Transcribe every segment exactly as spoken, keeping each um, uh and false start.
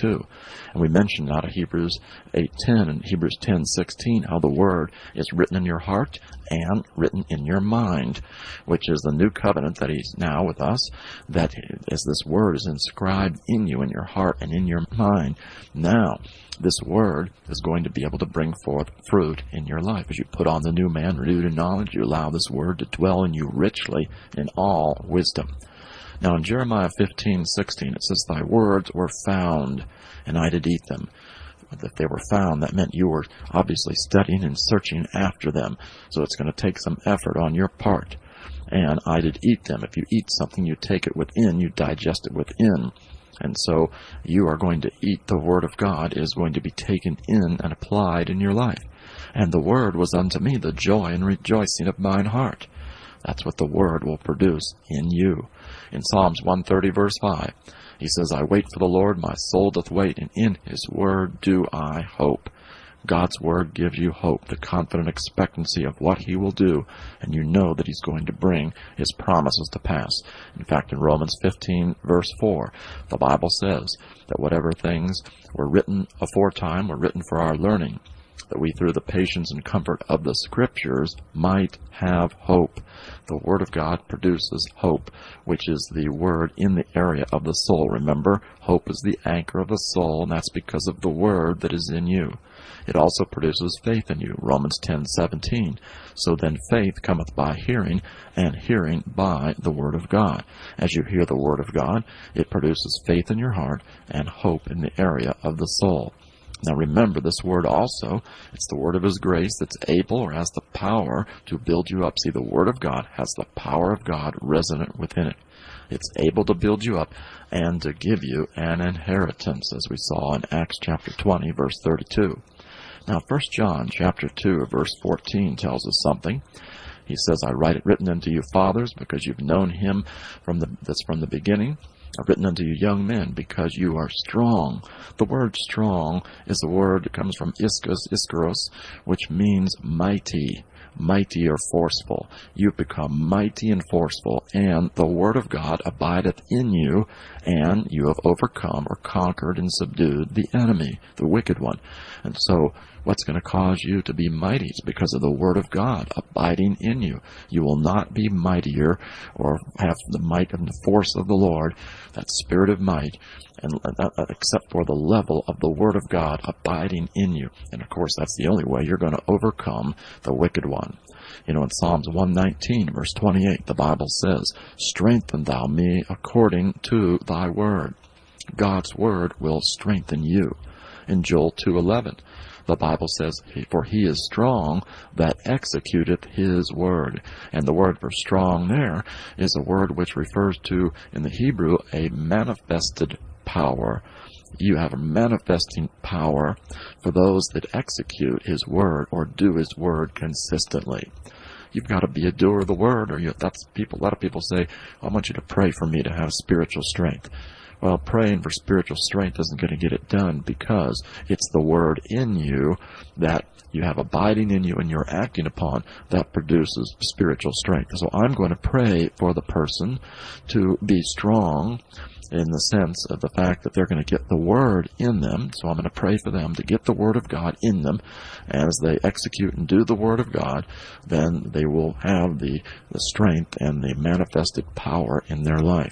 too. And we mentioned out of Hebrews eight ten and Hebrews ten sixteen how the Word is written in your heart and written in your mind, which is the new covenant that He's now with us, that as this Word is inscribed in you, in your heart and in your mind, now this Word is going to be able to bring forth fruit in your life. As you put on the new man, renewed in knowledge, you allow this Word to dwell in you richly in all wisdom. Now in Jeremiah fifteen sixteen, it says, "Thy words were found, and I did eat them." If they were found, that meant you were obviously studying and searching after them. So it's going to take some effort on your part. And I did eat them. If you eat something, you take it within, you digest it within. And so you are going to eat the Word of God. It is going to be taken in and applied in your life. And the Word was unto me the joy and rejoicing of mine heart. That's what the Word will produce in you. In Psalms one thirty, verse five, he says, "I wait for the Lord, my soul doth wait, and in His Word do I hope." God's Word gives you hope, the confident expectancy of what He will do, and you know that He's going to bring His promises to pass. In fact, in Romans fifteen, verse four, the Bible says that whatever things were written aforetime were written for our learning, that we through the patience and comfort of the Scriptures might have hope. The Word of God produces hope, which is the word in the area of the soul. Remember, hope is the anchor of the soul, and that's because of the Word that is in you. It also produces faith in you, Romans ten seventeen. "So then faith cometh by hearing, and hearing by the Word of God." As you hear the Word of God, it produces faith in your heart and hope in the area of the soul. Now remember, this Word also, it's the Word of His grace that's able or has the power to build you up. See, the Word of God has the power of God resident within it. It's able to build you up and to give you an inheritance, as we saw in Acts chapter twenty, verse thirty-two. Now, First John chapter two, verse fourteen tells us something. He says, "I write it written unto you, fathers, because you've known Him from the, that's from the beginning. I've written unto you, young men, because you are strong." The word strong is a word that comes from iskos, iskaros, which means mighty, mighty or forceful. You've become mighty and forceful, and the Word of God abideth in you, and you have overcome or conquered and subdued the enemy, the wicked one. And so what's going to cause you to be mighty? It's because of the Word of God abiding in you. You will not be mightier or have the might and the force of the Lord, that spirit of might, and uh, except for the level of the Word of God abiding in you. And of course, that's the only way you're going to overcome the wicked one. You know, in Psalms one nineteen, verse twenty-eight, the Bible says, "Strengthen thou me according to thy word." God's word will strengthen you. In Joel two eleven, the Bible says, "For he is strong that executeth his word." And the word for strong there is a word which refers to, in the Hebrew, a manifested power. You have a manifesting power for those that execute His word or do His word consistently. You've got to be a doer of the word, or you, that's people. A lot of people say, "I want you to pray for me to have spiritual strength." Well, praying for spiritual strength isn't going to get it done, because it's the word in you that you have abiding in you and you're acting upon that produces spiritual strength. So I'm going to pray for the person to be strong in the sense of the fact that they're going to get the Word in them. So I'm going to pray for them to get the Word of God in them. As they execute and do the Word of God, then they will have the, the strength and the manifested power in their life.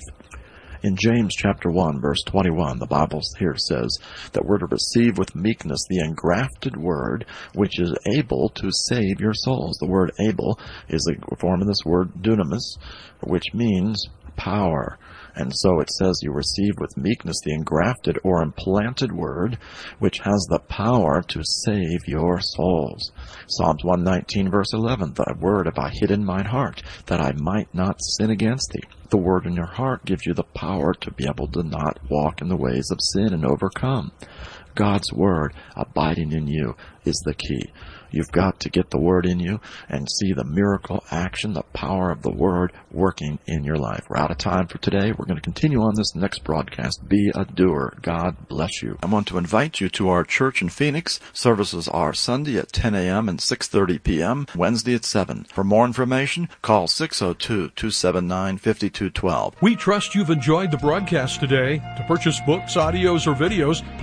In James chapter one, verse twenty-one, the Bible here says that we're to receive with meekness the engrafted word, which is able to save your souls. The word able is a form of this word dunamis, which means power. And so it says you receive with meekness the engrafted or implanted word, which has the power to save your souls. Psalms one nineteen, verse eleven, "Thy word have I hid in mine heart, that I might not sin against thee." The word in your heart gives you the power to be able to not walk in the ways of sin and overcome. God's word abiding in you is the key. You've got to get the word in you and see the miracle action, the power of the word working in your life. We're out of time for today. We're going to continue on this next broadcast. Be a doer. God bless you. I want to invite you to our church in Phoenix. Services are Sunday at ten a.m. and six thirty p.m., Wednesday at seven. For more information, call six oh two, two seven nine, five two one two. We trust you've enjoyed the broadcast today. To purchase books, audios, or videos,